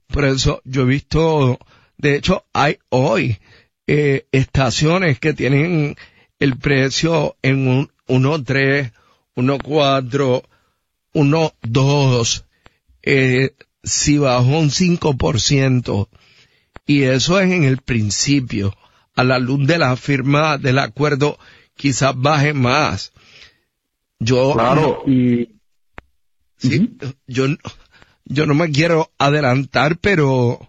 Por eso yo he visto, de hecho hay hoy estaciones que tienen el precio en 1.3, 1.4, 1.2, si bajó un 5%, y eso es en el principio. A la luz de la firma del acuerdo, quizás baje más. Claro, sí, yo no me quiero adelantar, pero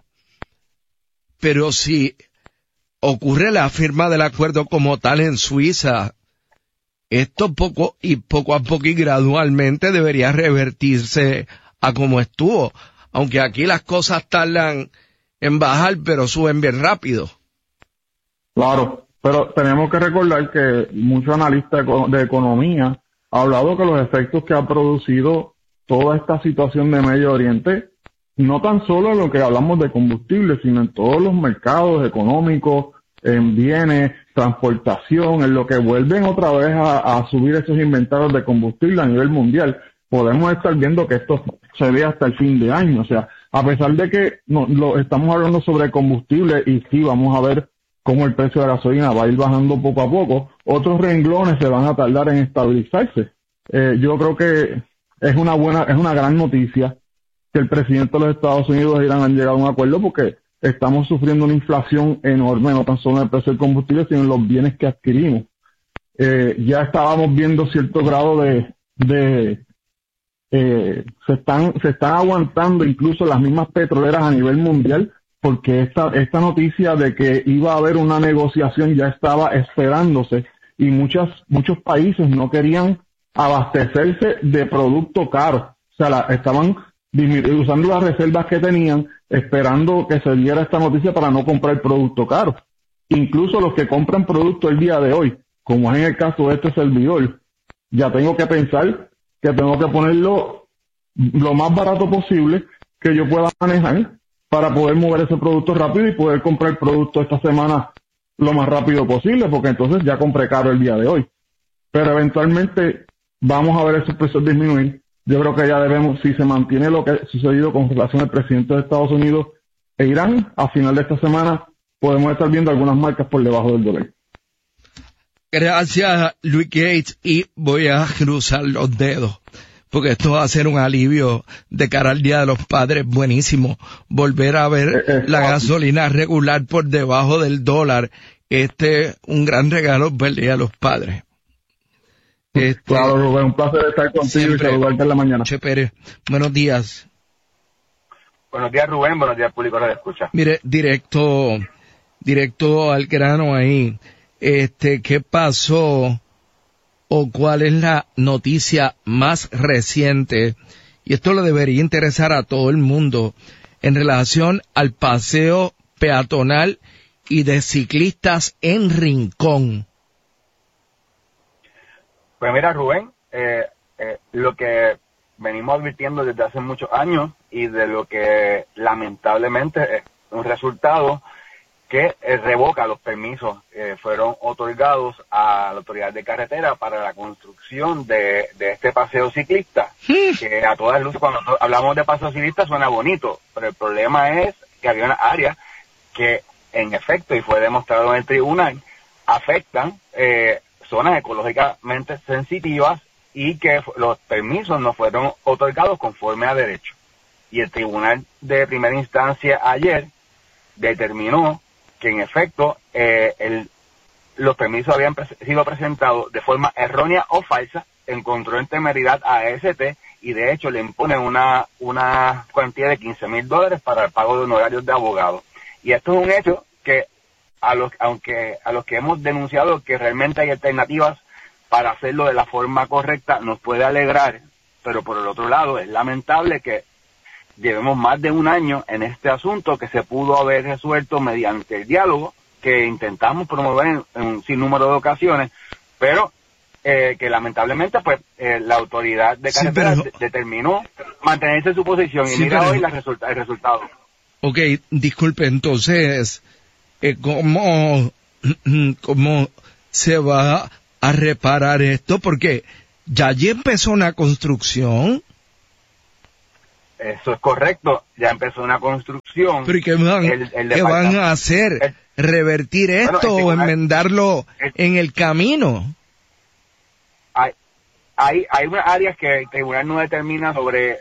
si ocurre la firma del acuerdo como tal en Suiza, esto poco a poco y gradualmente debería revertirse a como estuvo, aunque aquí las cosas tardan en bajar, pero suben bien rápido. Claro, pero tenemos que recordar que muchos analistas de economía han hablado que los efectos que ha producido toda esta situación de Medio Oriente, no tan solo en lo que hablamos de combustible, sino en todos los mercados económicos, en bienes, transportación, en lo que vuelven otra vez a subir esos inventarios de combustible a nivel mundial. Podemos estar viendo que esto se ve hasta el fin de año. O sea, a pesar de que estamos hablando sobre combustible y sí vamos a ver cómo el precio de la gasolina va a ir bajando poco a poco, otros renglones se van a tardar en estabilizarse. Yo creo que es una gran noticia que el presidente de los Estados Unidos e Irán han llegado a un acuerdo, porque estamos sufriendo una inflación enorme, no tan solo en el precio del combustible, sino en los bienes que adquirimos. Ya estábamos viendo cierto grado se están aguantando incluso las mismas petroleras a nivel mundial, porque esta noticia de que iba a haber una negociación ya estaba esperándose, y muchos países no querían abastecerse de producto caro. O sea, estaban usando las reservas que tenían, esperando que se diera esta noticia para no comprar producto caro. Incluso los que compran producto el día de hoy, como es en el caso de este servidor, ya tengo que pensar que tengo que ponerlo lo más barato posible que yo pueda manejar para poder mover ese producto rápido y poder comprar el producto esta semana lo más rápido posible, porque entonces ya compré caro el día de hoy. Pero eventualmente vamos a ver esos precios disminuir. Yo creo que ya debemos, si se mantiene lo que ha sucedido con relación al presidente de Estados Unidos e Irán, a final de esta semana podemos estar viendo algunas marcas por debajo del dólar. Gracias, Luis Gates, y voy a cruzar los dedos, porque esto va a ser un alivio de cara al Día de los Padres. Buenísimo volver a ver la gasolina regular por debajo del dólar. Un gran regalo para el Día de los Padres. Claro, Rubén, un placer estar contigo y saludarte en la mañana. Che Pérez, buenos días. Buenos días, Rubén, buenos días, público que escucha. Mire, directo al grano ahí. ¿Qué pasó o cuál es la noticia más reciente? Y esto le debería interesar a todo el mundo en relación al paseo peatonal y de ciclistas en Rincón. Pues mira, Rubén, lo que venimos advirtiendo desde hace muchos años y de lo que lamentablemente es un resultado que revoca los permisos fueron otorgados a la autoridad de carretera para la construcción de este paseo ciclista, que a todas luces cuando hablamos de paseo ciclista suena bonito, pero el problema es que había una área que en efecto, y fue demostrado en el tribunal, afectan zonas ecológicamente sensitivas y que los permisos no fueron otorgados conforme a derecho. Y el tribunal de primera instancia ayer determinó que en efecto los permisos habían sido presentados de forma errónea o falsa, encontró en temeridad a AST y de hecho le impone una cuantía de $15,000 para el pago de honorarios de abogados. Y esto es un hecho que a los que hemos denunciado que realmente hay alternativas para hacerlo de la forma correcta nos puede alegrar, pero por el otro lado es lamentable que llevemos más de un año en este asunto que se pudo haber resuelto mediante el diálogo que intentamos promover en un sinnúmero de ocasiones, pero que lamentablemente pues la autoridad de carretera determinó mantenerse en su posición y mira hoy el resultado. Ok, disculpe, entonces, ¿cómo se va a reparar esto? Porque ya allí empezó una construcción. Eso es correcto, ya empezó una construcción. ¿Pero qué van a hacer? ¿Revertir esto o enmendarlo en el camino? Hay unas áreas que el tribunal no determina sobre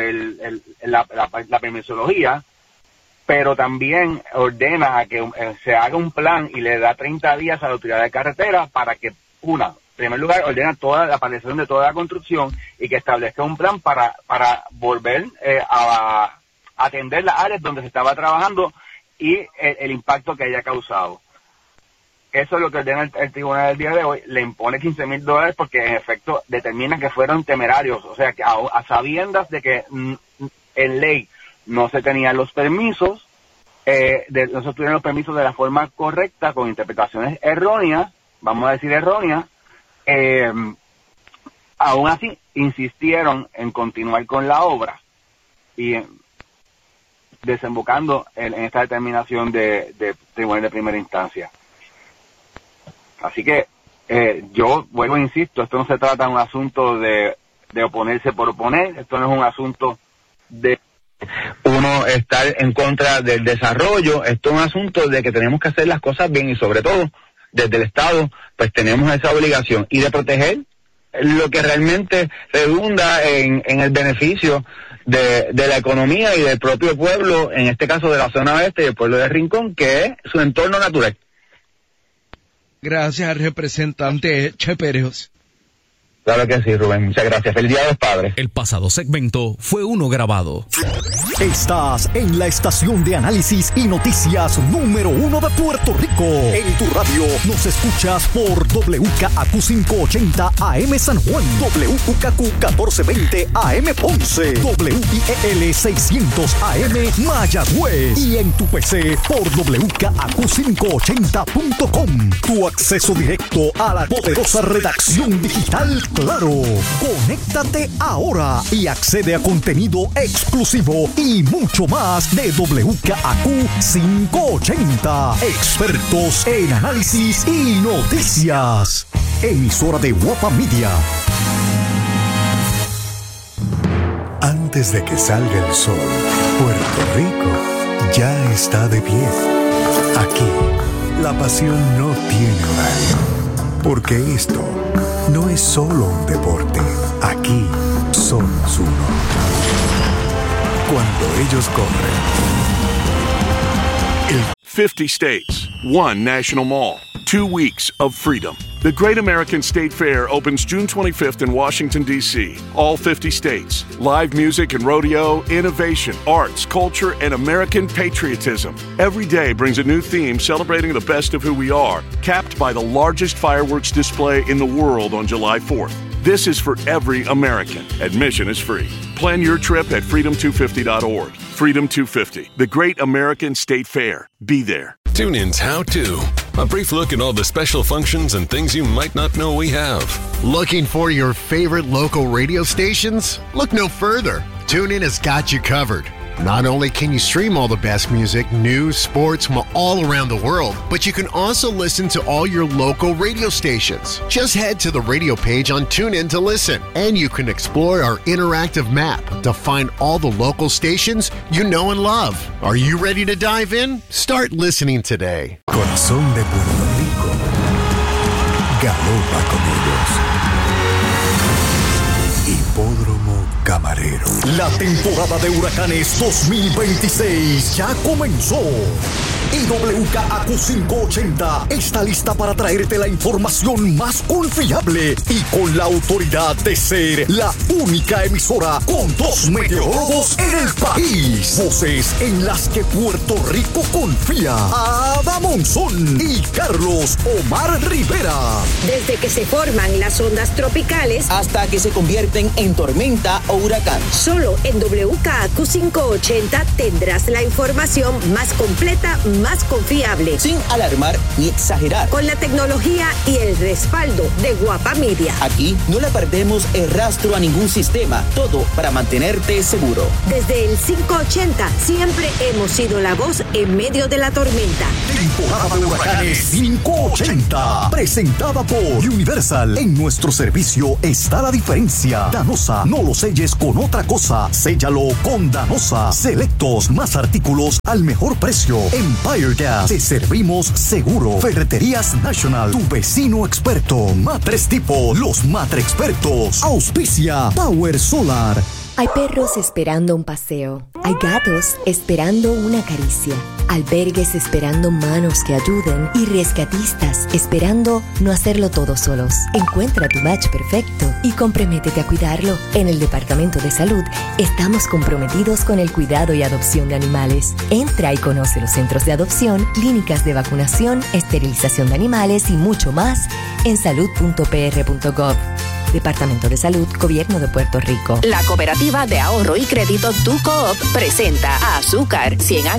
la permisología, pero también ordena a que se haga un plan y le da 30 días a la autoridad de carretera para que, en primer lugar, ordena toda la paralización de toda la construcción y que establezca un plan para volver a atender las áreas donde se estaba trabajando y el impacto que haya causado. Eso es lo que ordena el tribunal del día de hoy. Le impone $15,000 porque en efecto determina que fueron temerarios, o sea que a sabiendas de que en ley no se tenían los permisos, no se tuvieron los permisos de la forma correcta, con interpretaciones erróneas, vamos a decir erróneas, aún así insistieron en continuar con la obra y desembocando en esta determinación de tribunal de primera instancia. Así que yo vuelvo e insisto, esto no se trata de un asunto de oponerse por oponer, esto no es un asunto de uno estar en contra del desarrollo, esto es un asunto de que tenemos que hacer las cosas bien y sobre todo desde el Estado pues tenemos esa obligación y de proteger lo que realmente redunda en el beneficio de la economía y del propio pueblo, en este caso de la zona oeste y el pueblo de Rincón, que es su entorno natural. Gracias, representante Cheperos. Claro que sí, Rubén. Muchas gracias. Feliz Día de los Padres. El pasado segmento fue uno grabado. Estás en la estación de análisis y noticias número 1 de Puerto Rico. En tu radio nos escuchas por WKAQ 580 AM San Juan, WKQ 1420 AM Ponce, WIEL 600 AM Mayagüez y en tu PC por WKAQ580.com. Tu acceso directo a la poderosa redacción digital Claro. Conéctate ahora y accede a contenido exclusivo y mucho más de WKAQ 580. Expertos en análisis y noticias. Emisora de Guapa Media. Antes de que salga el sol, Puerto Rico ya está de pie. Aquí, la pasión no tiene horario. Porque esto no es solo un deporte. Aquí somos uno. Cuando ellos corren. 50 states, one national mall, 2 weeks of freedom. The Great American State Fair opens June 25th in Washington, D.C. All 50 states. Live music and rodeo, innovation, arts, culture, and American patriotism. Every day brings a new theme celebrating the best of who we are, capped by the largest fireworks display in the world on July 4th. This is for every American. Admission is free. Plan your trip at freedom250.org. Freedom 250, the Great American State Fair. Be there. TuneIn's How To. A brief look at all the special functions and things you might not know we have. Looking for your favorite local radio stations? Look no further. TuneIn has got you covered. Not only can you stream all the best music, news, sports from all around the world, but you can also listen to all your local radio stations. Just head to the radio page on TuneIn to listen, and you can explore our interactive map to find all the local stations you know and love. Are you ready to dive in? Start listening today. Corazón de Puerto Rico. Galopa con ellos. Hipódromo Camarero. La temporada de huracanes 2026 ya comenzó. Y WKAQ 580 está lista para traerte la información más confiable y con la autoridad de ser la única emisora con 2 meteorólogos en el país. Voces en las que Puerto Rico confía. Ada Monzón y Carlos Omar Rivera. Desde que se forman las ondas tropicales hasta que se convierten en tormenta o huracán. Solo en WKAQ 580 tendrás la información más completa, más confiable. Sin alarmar ni exagerar. Con la tecnología y el respaldo de Guapa Media. Aquí no le perdemos el rastro a ningún sistema. Todo para mantenerte seguro. Desde el 580 siempre hemos sido la voz en medio de la tormenta. Temporada de huracanes 580. Presentada por Universal. En nuestro servicio está la diferencia. Danosa, no lo selles con otra cosa. Séllalo con Danosa. Selectos, más artículos al mejor precio. Empire Gas, te servimos seguro. Ferreterías National, tu vecino experto. Matres Tipo, los Matre Expertos. Auspicia Power Solar. Hay perros esperando un paseo. Hay gatos esperando una caricia. Albergues esperando manos que ayuden y rescatistas esperando no hacerlo todo solos. Encuentra tu match perfecto y comprométete a cuidarlo. En el Departamento de Salud estamos comprometidos con el cuidado y adopción de animales. Entra y conoce los centros de adopción, clínicas de vacunación, esterilización de animales y mucho más en salud.pr.gov. Departamento de Salud, Gobierno de Puerto Rico. La Cooperativa de Ahorro y Crédito Tu Coop presenta a Azúcar 100 años